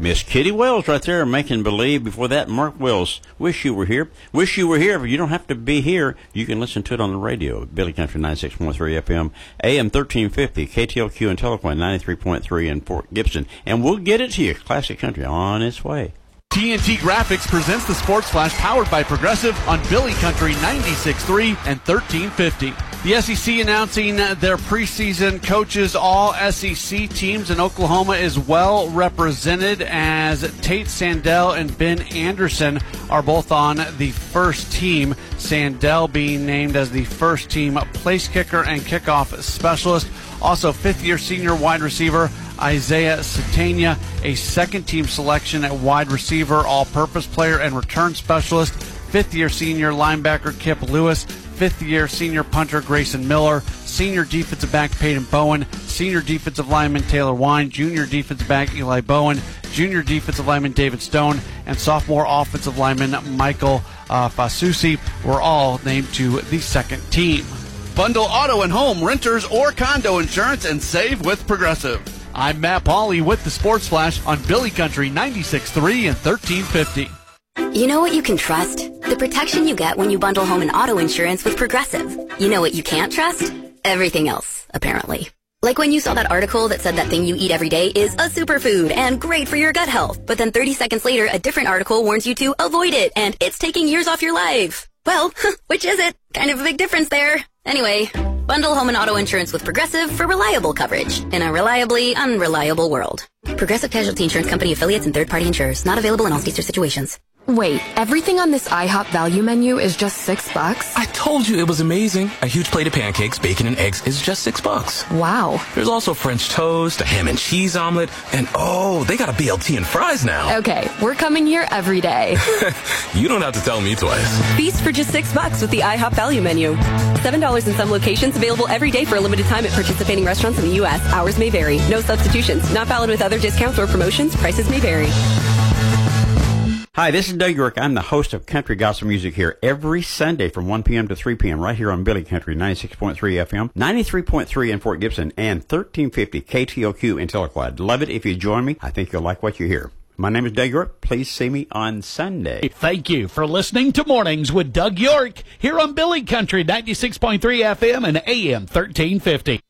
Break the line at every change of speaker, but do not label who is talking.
Miss Kitty Wells right there making believe. Before that, Mark Wells, Wish You Were Here. Wish You Were Here, but you don't have to be here. You can listen to it on the radio. Billy Country 96.3 FM, AM 1350, KTLQ and Telequin 93.3 in Fort Gibson. And we'll get it to you. Classic country on its way.
TNT Graphics presents the Sports Flash powered by Progressive on Billy Country 96.3 and 1350. The SEC announcing their preseason coaches. All SEC teams in Oklahoma is well represented, as Tate Sandell and Ben Anderson are both on the first team. Sandell being named as the first team place kicker and kickoff specialist. Also, fifth-year senior wide receiver Isaiah Satania, a second-team selection at wide receiver, all-purpose player and return specialist. Fifth-year senior linebacker Kip Lewis. Fifth-year senior punter Grayson Miller. Senior defensive back Peyton Bowen. Senior defensive lineman Taylor Wine. Junior defensive back Eli Bowen. Junior defensive lineman David Stone. And sophomore offensive lineman Michael Fasusi were all named to the second team. Bundle auto and home, renters, or condo insurance and save with Progressive. I'm Matt Pauley with the Sports Flash on Billy Country 96.3 and 1350.
You know what you can trust? The protection you get when you bundle home and auto insurance with Progressive. You know what you can't trust? Everything else, apparently. Like when you saw that article that said that thing you eat every day is a superfood and great for your gut health, but then 30 seconds later, a different article warns you to avoid it and it's taking years off your life. Well, which is it? Kind of a big difference there. Anyway, bundle home and auto insurance with Progressive for reliable coverage in a reliably unreliable world. Progressive Casualty Insurance Company affiliates and third-party insurers. Not available in all states or situations.
Wait, everything on this IHOP value menu is just $6?
I told you it was amazing. A huge plate of pancakes, bacon, and eggs is just $6.
Wow.
There's also French toast, a ham and cheese omelet, and oh, they got a BLT and fries now.
Okay, we're coming here every day.
You don't have to tell me twice.
Feast for just $6 with the IHOP value menu. $7 in some locations, available every day for a limited time at participating restaurants in the U.S. Hours may vary. No substitutions. Not valid with other discounts or promotions. Prices may vary.
Hi, this is Doug York. I'm the host of Country Gospel Music here every Sunday from 1 p.m. to 3 p.m. right here on Billy Country 96.3 FM, 93.3 in Fort Gibson, and 1350 KTOQ in Telequad. Love it if you join me. I think you'll like what you hear. My name is Doug York. Please see me on Sunday.
Thank you for listening to Mornings with Doug York here on Billy Country 96.3 FM and AM 1350.